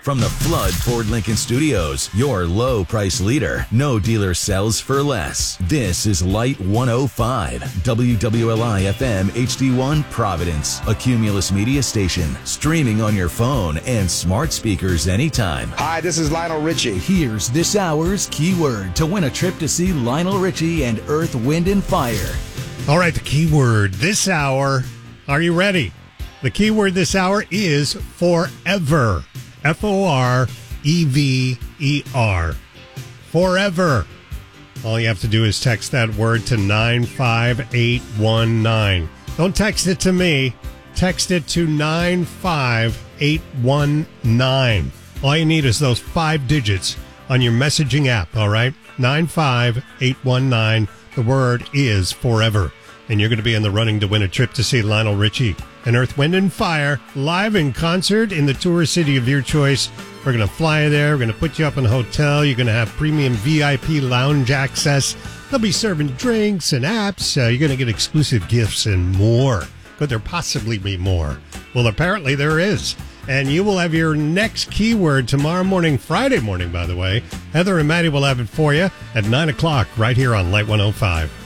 From the Flood Ford Lincoln Studios, your low price leader. No dealer sells for less. This is Light 105, WWLI FM HD1 Providence, a Cumulus media station, streaming on your phone and smart speakers anytime. Hi, this is Lionel Richie. Here's this hour's keyword to win a trip to see Lionel Richie and Earth, Wind, and Fire. All right, the keyword this hour. Are you ready? The keyword this hour is forever. Forever. Forever. All you have to do is text that word to 95819. Don't text it to me. Text it to 95819. All you need is those 5 digits on your messaging app, all right? 95819. The word is forever. And you're going to be in the running to win a trip to see Lionel Richie and Earth, Wind, and Fire live in concert in the tourist city of your choice. We're going to fly you there. We're going to put you up in a hotel. You're going to have premium VIP lounge access. They'll be serving drinks and apps. You're going to get exclusive gifts and more. Could there possibly be more? Well, apparently there is. And you will have your next keyword tomorrow morning, Friday morning, by the way. Heather and Maddie will have it for you at 9 o'clock right here on Light 105.